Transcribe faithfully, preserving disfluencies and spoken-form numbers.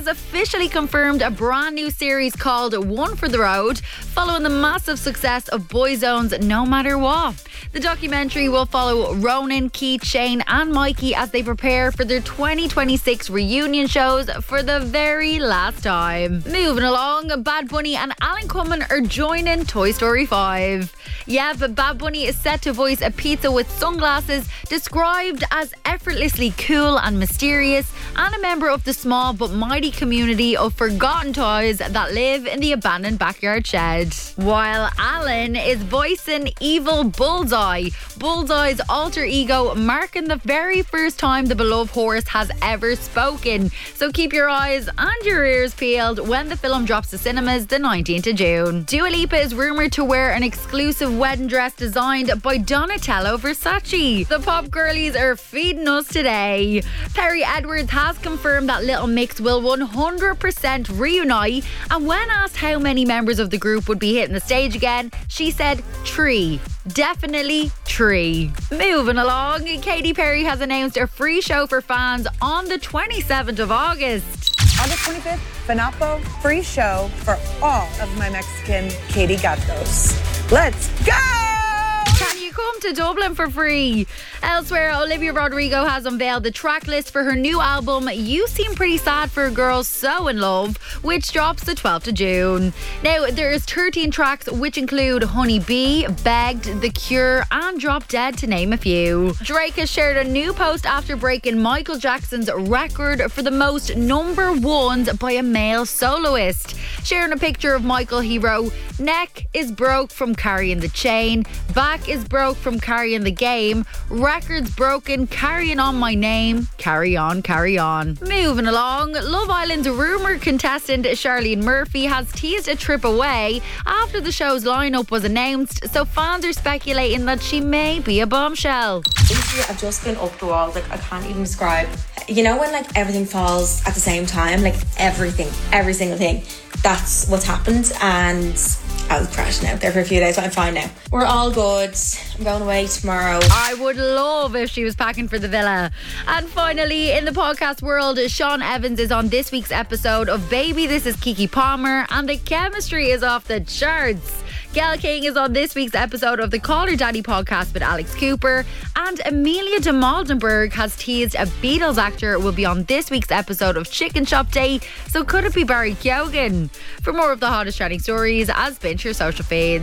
officially confirmed a brand new series called One for the Road, following the massive success of Boyzone's No Matter What. The documentary will follow Ronan, Keith, Shane and Mikey as they prepare for their twenty twenty-six reunion shows for the very last time. Moving along, Bad Bunny and Alan Cumming are joining Toy Story five. Yeah, but Bad Bunny is set to voice a pizza with sunglasses described as effortlessly cool and mysterious, and a member of the small but mighty community of forgotten toys that live in the abandoned backyard shed. While Alan is voicing evil Bullseye, Bullseye's alter ego, marking the very first time the beloved horse has ever spoken. So keep your eyes and your ears peeled when the film drops to cinemas the nineteenth of June. Dua Lipa is rumoured to wear an exclusive wedding dress designed by Donatella Versace. The pop girlies are feeding us today. Perry Edwards has confirmed that Little Mix will one hundred percent reunite, and when asked how many members of the group would be hitting the stage again, she said three. Definitely three. Moving along, Katy Perry has announced a free show for fans on the twenty-seventh of August. August twenty-fifth, Fanapo, free show for all of my Mexican Katy Gatos. Let's go! Can you come to Dublin for free? Elsewhere, Olivia Rodrigo has unveiled the track list for her new album You Seem Pretty Sad for a Girl So In Love, which drops the twelfth of June. Now, there's thirteen tracks which include Honey Bee, Begged, The Cure and Drop Dead, to name a few. Drake has shared a new post after breaking Michael Jackson's record for the most number ones by a male soloist. Sharing a picture of Michael, he wrote, "Neck is broke from carrying the chain, back is broke from carrying the game, records broken, carrying on my name, carry on, carry on." Moving along, Love Island's rumoured contestant Charlene Murphy has teased a trip away after the show's lineup was announced, so fans are speculating that she may be a bombshell. Basically, I've just been up the walls, like I can't even describe. You know when like everything falls at the same time, like everything, every single thing. That's what's happened, and I was crashing out there for a few days, but I'm fine now. We're all good. I'm going away tomorrow. I would love if she was packing for the villa. And finally, in the podcast world, Sean Evans is on this week's episode of Baby This Is Kiki Palmer, and the chemistry is off the charts. Gail King is on this week's episode of the Call Her Daddy podcast with Alex Cooper, and Amelia de Maldenberg has teased a Beatles actor will be on this week's episode of Chicken Shop Day, so could it be Barry Keoghan? For more of the hottest trending stories, as binge your social feeds.